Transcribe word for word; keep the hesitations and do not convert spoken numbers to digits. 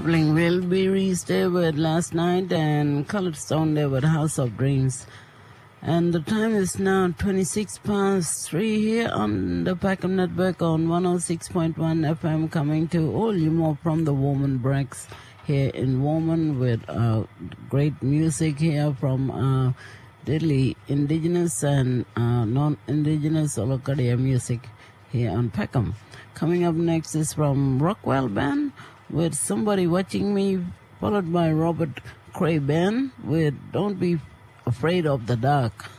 Traveling Wilburys there with Last Night and Colored Stone there with House of Dreams. And the time is now twenty-six past three here on the Packham Network on one oh six point one F M, coming to all you more from the Woman Breaks here in Woman with uh, great music here from uh, deadly indigenous and uh, non-indigenous Olokadia music here on Peckham. Coming up next is from Rockwell Band with Somebody Watching Me, followed by Robert Cray Band with Don't Be Afraid of the Dark.